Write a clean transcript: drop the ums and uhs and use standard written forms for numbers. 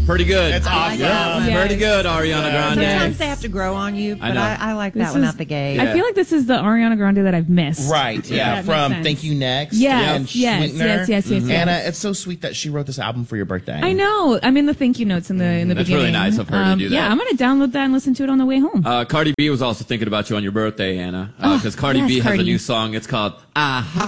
Pretty good. It's awesome. Yeah, pretty good, Ariana Grande. Sometimes they have to grow on you, but I like that This one is- out the gate. I feel like this is the Ariana Grande that I've missed. Right, yeah, That from makes sense. Thank You Next Yes, and yes, Sweetener. yes. Anna, it's so sweet that she wrote this album for your birthday. I know. I'm in the thank you notes in the That's beginning. really nice of her to do that. Yeah, I'm going to download that and listen to it on the way home. Cardi B was also thinking about you on your birthday, Anna, because Cardi yes, B has a Cardi. new song. It's called Aha.